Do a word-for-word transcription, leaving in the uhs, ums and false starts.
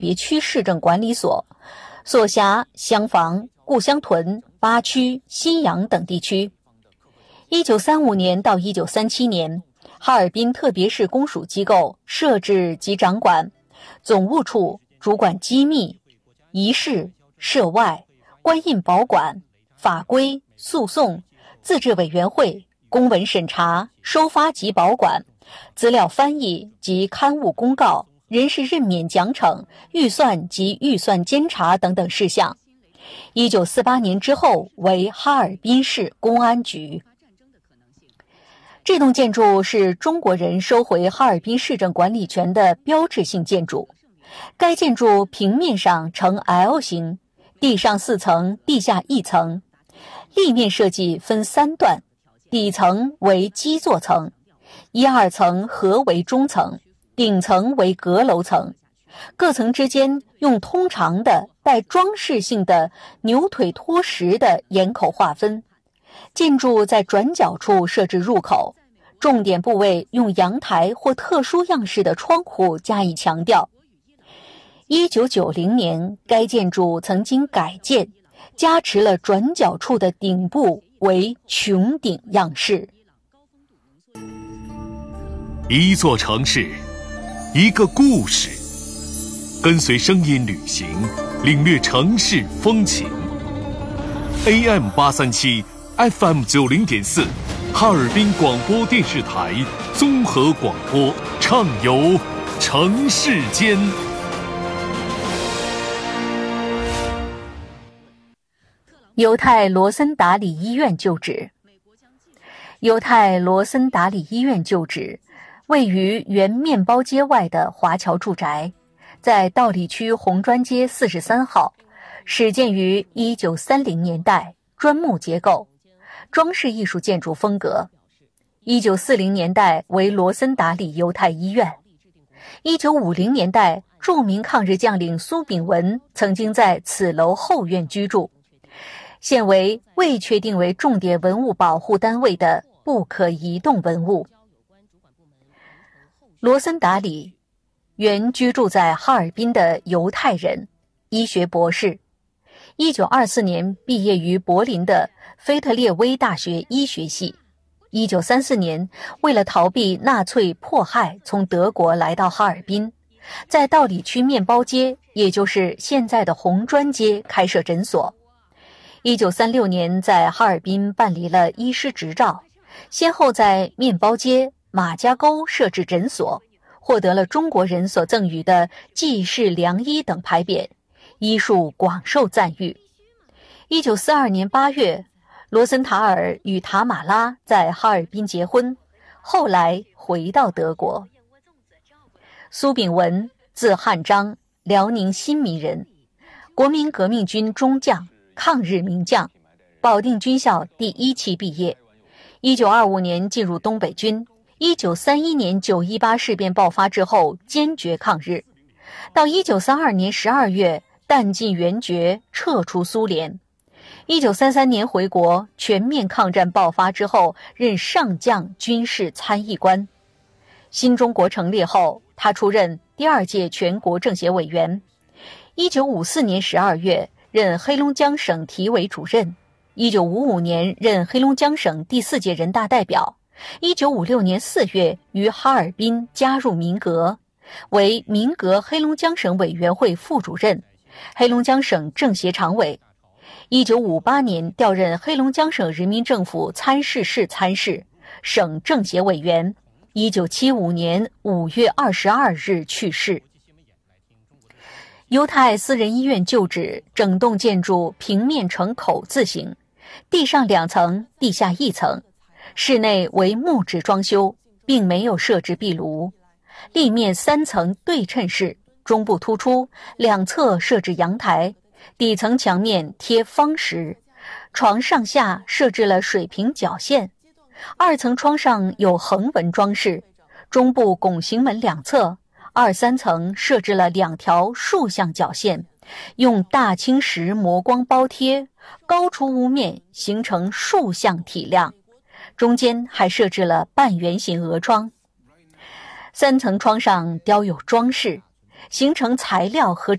别区市政管理所，所辖厢房、故乡屯、八区、新阳等地区。一九三五年到一九三七年，哈尔滨特别市公署机构设置及掌管总务处主管机密、仪式、涉外、官印保管、法规、诉讼、自治委员会、公文审查、收发及保管、资料翻译及刊物公告、人事任免奖惩、预算及预算监察等等事项。一九四八年之后为哈尔滨市公安局。这栋建筑是中国人收回哈尔滨市政管理权的标志性建筑。该建筑平面上呈 L 型，地上四层，地下一层。立面设计分三段，底层为基座层，一二层合为中层，顶层为阁楼层。各层之间用通常的带装饰性的牛腿托石的檐口划分。建筑在转角处设置入口，重点部位用阳台或特殊样式的窗户加以强调。一九九零年，该建筑曾经改建，加持了转角处的顶部为穹顶样式。 一座城市，一个故事，跟随声音旅行，领略城市风情。A M 八三七 F M 九零点四，哈尔滨广播电视台综合广播，畅游城市间。 犹太罗森达里医院旧址。犹太罗森达里医院旧址位于原面包街外的华侨住宅，在道里区红砖街四十三号，始建于一九三零年代，砖木结构，装饰艺术建筑风格。一九四零年代为罗森达里犹太医院。一九五零年代，著名抗日将领苏炳文曾经在此楼后院居住。现为未确定为重点文物保护单位的不可移动文物。罗森达里，原居住在哈尔滨的犹太人，医学博士。一九二四年毕业于柏林的菲特列威大学医学系。一九三四年，为了逃避纳粹迫害，从德国来到哈尔滨，在道里区面包街，也就是现在的红砖街开设诊所。一九三六年在哈尔滨办理了医师执照，先后在面包街、马家沟设置诊所，获得了中国人所赠予的济世良医等牌匾，医术广受赞誉。一九四二年八月，罗森塔尔与塔马拉在哈尔滨结婚，后来回到德国。苏炳文，字汉章，辽宁新民人，国民革命军中将，抗日名将，保定军校第一期毕业。一九二五年进入东北军，一九三一年九一八事变爆发之后坚决抗日，到一九三二年十二月弹尽援绝，撤出苏联。一九三三年回国，全面抗战爆发之后任上将军事参议官。新中国成立后，他出任第二届全国政协委员。一九五四年十二月任黑龙江省体委主任，一九五五年任黑龙江省第四届人大代表，一九五六年四月于哈尔滨加入民革，为民革黑龙江省委员会副主任，黑龙江省政协常委。一九五八年调任黑龙江省人民政府参事室参事，省政协委员。一九七五年五月二十二日去世。犹太私人医院旧址整栋建筑平面呈口字形，地上两层，地下一层，室内为木质装修，并没有设置壁炉。立面三层对称式，中部突出，两侧设置阳台，底层墙面贴方石，床上下设置了水平角线。二层窗上有横纹装饰，中部拱形门两侧，二三层设置了两条竖向角线，用大青石磨光包贴，高出屋面，形成竖向体量。中间还设置了半圆形额窗。三层窗上雕有装饰， 形成材料和